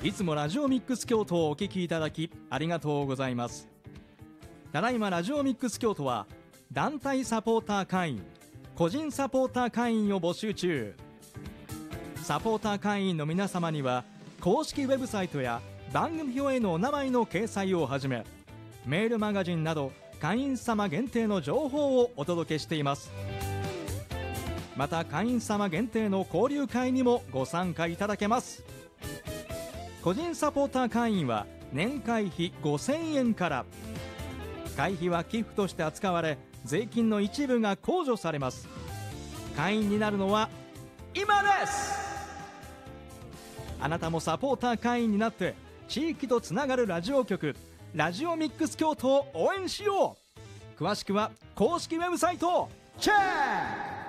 いつもラジオミックス京都をお聞きいただきありがとうございます。ただいまラジオミックス京都は団体サポーター会員、個人サポーター会員を募集中。サポーター会員の皆様には公式ウェブサイトや番組表へのお名前の掲載をはじめ、メールマガジンなど会員様限定の情報をお届けしています。また会員様限定の交流会にもご参加いただけます。個人サポーター会員は年会費5000円から。会費は寄付として扱われ、税金の一部が控除されます。会員になるのは今です。あなたもサポーター会員になって地域とつながるラジオ局ラジオミックス京都を応援しよう。詳しくは公式ウェブサイトをチェック。